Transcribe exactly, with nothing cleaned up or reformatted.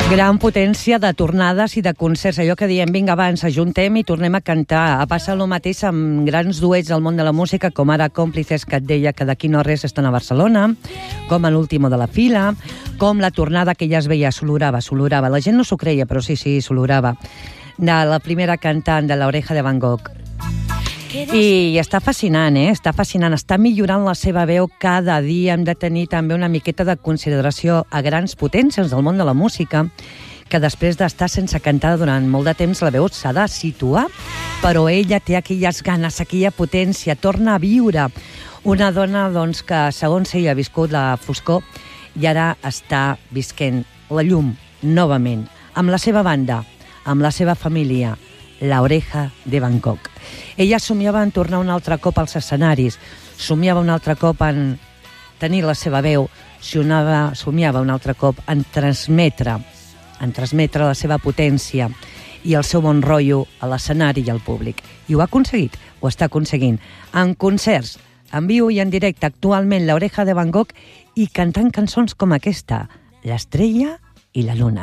Gran potència de tornades i de concerts. Allò que diem, vinga, va, ens ajuntem i tornem a cantar. Passa el mateix amb grans duets al món de la música, com ara Còmplices, que et deia que d'aquí no res estan a Barcelona, com a l'último de la fila, com la tornada que ja es veia, s'olorava, s'olorava. La gent no s'ho creia, però sí, sí, s'olorava. De la primera cantant de l'Oreja de Van Gogh. I està fascinant, eh? Està fascinant. Està millorant la seva veu cada dia. Hem de tenir també una miqueta de consideració a grans potències del món de la música, que després d'estar sense cantar durant molt de temps la veu s'ha de situar, però ella té aquelles ganes, aquella potència, torna a viure. Una dona doncs, que, segons ella, ha viscut la foscor i ara està visquent la llum novament, amb la seva banda, amb la seva família, l'Oreja de Van Gogh. Ella somiava en tornar un altre cop als escenaris, somiava un altre cop en tenir la seva veu, somiava, somiava un altre cop en transmetre, en transmetre la seva potència i el seu bon rotllo a l'escenari i al públic. I ho ha aconseguit, ho està aconseguint. En concerts, en viu i en directe, actualment l'Oreja de Van Gogh, i cantant cançons com aquesta, L'estrella i la luna.